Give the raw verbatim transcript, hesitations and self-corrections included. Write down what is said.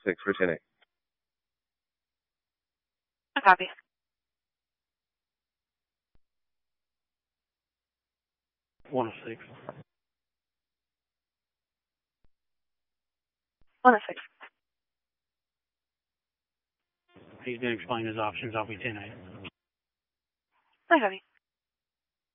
six for ten eight. I copy. one oh six. one oh six. He's going to explain his options. I'll be ten eight. I copy.